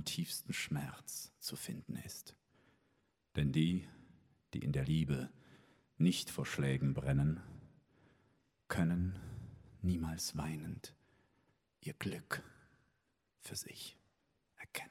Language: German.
tiefsten Schmerz zu finden ist. Denn die in der Liebe nicht vor Schlägen brennen, können niemals weinend ihr Glück für sich erkennen.